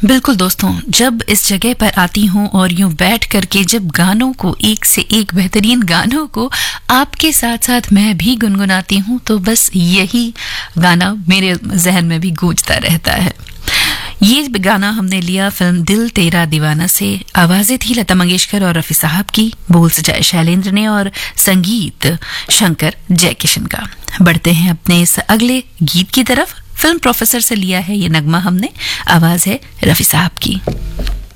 बिल्कुल दोस्तों, जब इस जगह पर आती हूँ और यूं बैठ करके जब गानों को, एक से एक बेहतरीन गानों को आपके साथ साथ मैं भी गुनगुनाती हूँ, तो बस यही गाना मेरे जहन में भी गूंजता रहता है। ये गाना हमने लिया फिल्म दिल तेरा दीवाना से। आवाजें थी लता मंगेशकर और रफी साहब की, बोल सजाए शैलेंद्र ने और संगीत शंकर जयकिशन का। बढ़ते हैं अपने इस अगले गीत की तरफ। फिल्म प्रोफेसर से लिया है ये नगमा हमने, आवाज है रफी साहब की।